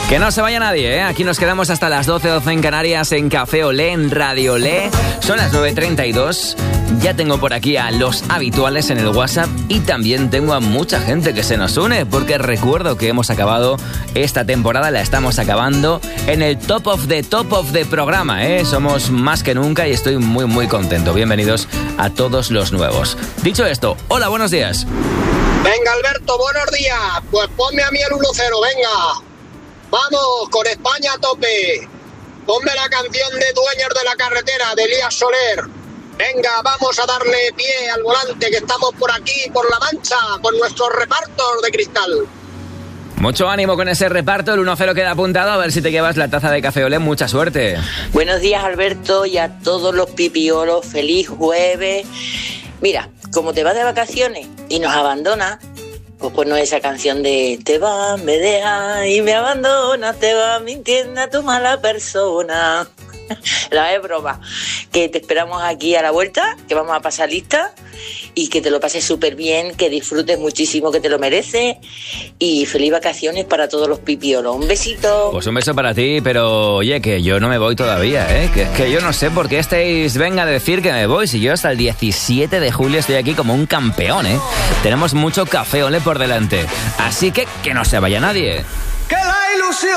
Que no se vaya nadie, ¿eh? Aquí nos quedamos hasta las 12 en Canarias, en Café Olé, en Radio Olé. Son las 9:32. Ya tengo por aquí a los habituales en el WhatsApp y también tengo a mucha gente que se nos une, porque recuerdo que hemos acabado esta temporada, la estamos acabando en el top of the programa, ¿eh? Somos más que nunca y estoy muy, muy contento. Bienvenidos a todos los nuevos. Dicho esto, hola, buenos días. Venga, Alberto, buenos días. Pues ponme a mí el 1-0, venga. Vamos, con España a tope. Ponme la canción de Dueños de la Carretera, de Elías Soler. Venga, vamos a darle pie al volante, que estamos por aquí, por La Mancha, con nuestros repartos de cristal. Mucho ánimo con ese reparto, el 1-0 queda apuntado, a ver si te llevas la taza de Café Olé, mucha suerte. Buenos días, Alberto, y a todos los pipiolos, feliz jueves. Mira, como te vas de vacaciones y nos abandonas, pues no esa canción de te vas, me dejas y me abandonas, te vas mintiendo a tu mala persona. La es broma. Que te esperamos aquí a la vuelta, que vamos a pasar lista y que te lo pases súper bien, que disfrutes muchísimo, que te lo mereces, y feliz vacaciones para todos los pipiolos. Un besito. Pues un beso para ti, pero oye, que yo no me voy todavía, ¿eh? Que yo no sé por qué estáis venga a decir que me voy, si yo hasta el 17 de julio estoy aquí como un campeón, ¿eh? Tenemos mucho Café Olé por delante, así que no se vaya nadie. ¡Que la ilusión!